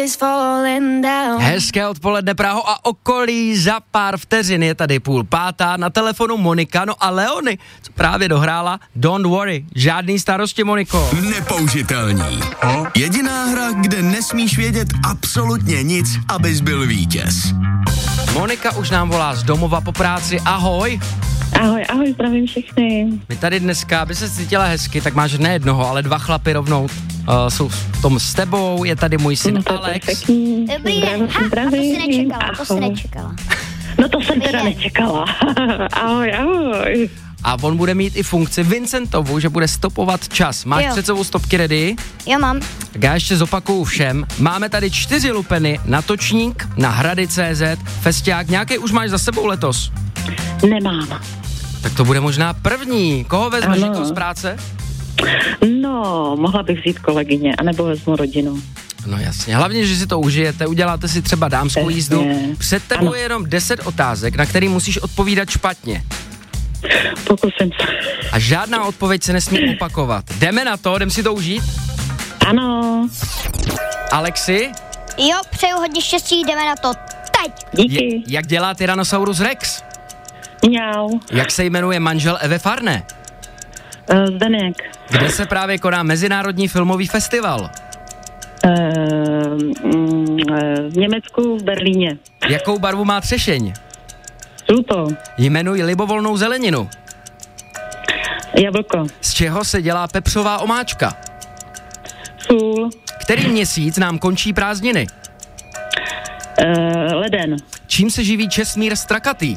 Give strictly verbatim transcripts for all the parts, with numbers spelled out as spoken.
Hezké odpoledne, Praho a okolí, za pár vteřin je tady půl pátá, na telefonu Monika, no a Leony, co právě dohrála Don't Worry, žádný starosti, Moniko. Nepoužitelný. Jediná hra, kde nesmíš vědět absolutně nic, abys byl vítěz. Monika už nám volá z domova po práci, ahoj. Ahoj, ahoj, zdravím všechny. My tady dneska, aby se cítila hezky, tak máš ne jednoho, ale dva chlapy rovnou. Uh, jsou v tom s tebou, je tady můj syn no, Alex. Perfektní. Dobrý den, ha, a to si nečekala, to si nečekala. No to jsem teda nečekala. Ahoj, ahoj. A on bude mít i funkci Vincentovu, že bude stopovat čas. Máš Jo. před sebou stopky ready? Jo, mám. Tak já ještě zopakuju všem. Máme tady čtyři lupeny na točník, na hrady tečka cé zet, festiák. Nějaký už máš za sebou letos? Nemám. Tak to bude možná první. Koho vezmeš Ano. jako z práce? No, mohla bych vzít kolegyně, anebo vezmu rodinu. No jasně, hlavně, že si to užijete, uděláte si třeba dámskou Jasně. jízdu. Před tebou Ano. je jenom deset otázek, na který musíš odpovídat špatně. Pokusím se. A žádná odpověď se nesmí opakovat. Jdeme na to, jdem si to užít? Ano. Alexi, Jo, přeju hodně štěstí, jdeme na to teď. Díky. je, jak dělá Tyrannosaurus Rex? Mňau. Jak se jmenuje manžel Evy Farné? Uh, Zdeněk. Kde se právě koná Mezinárodní filmový festival? Uh, mm, uh, v Německu, v Berlíně. Jakou barvu má třešeň? Žluto. Jmenuj libovolnou zeleninu. Jablko. Z čeho se dělá pepřová omáčka? Sůl. Který měsíc nám končí prázdniny? Uh, leden. Čím se živí Česmír Strakatý?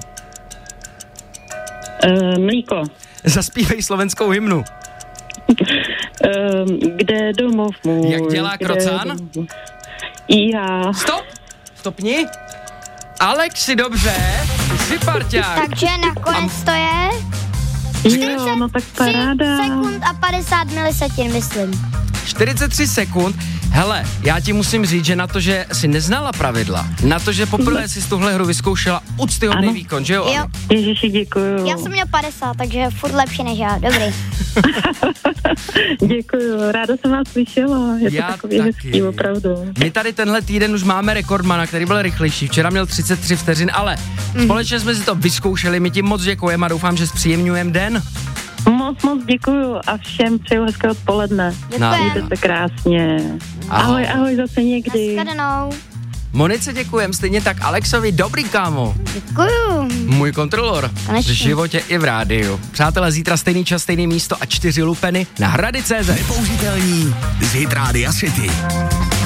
Uh, mlíko. Zaspívej slovenskou hymnu. Uh, kde domov můj? Jak dělá kde krocán? domov můj? Iha. Stop! Stopni! Alexi, dobře, ty jsi parťák. Takže nakonec to je Jo, no tak tři paráda. sekund a padesát milisetin, myslím. čtyřicet tři sekund. Hele, já ti musím říct, že na to, že jsi neznala pravidla, na to, že poprvé jsi tuhle hru vyzkoušela úctyhodný Ano. výkon, že jo? Jo, Ježiši, děkuju. já jsem měl padesát, takže furt lepší než já, dobrý. Děkuju, ráda jsem vás slyšela. Je to Já takový taky. hezký, opravdu. My tady tenhle týden už máme rekordmana, který byl rychlejší. Včera měl třicet tři vteřin, ale mm. společně jsme si to vyzkoušeli. My ti moc děkujeme a doufám, že zpříjemňujeme den. Moc, moc děkuju a všem přeju hezké odpoledne. Děkujeme. Mějte se krásně. Ahoj. Ahoj, ahoj zase někdy. Nashledanou. Monice děkujem, stejně tak Alexovi, dobrý kámo. Děkuju. Můj kontrolor Konečně. v životě i v rádiu. Přátelé, zítra stejný čas, stejný místo a čtyři lupeny na hrady tečka cé zet. Nepoužitelný z Hit Rádia City.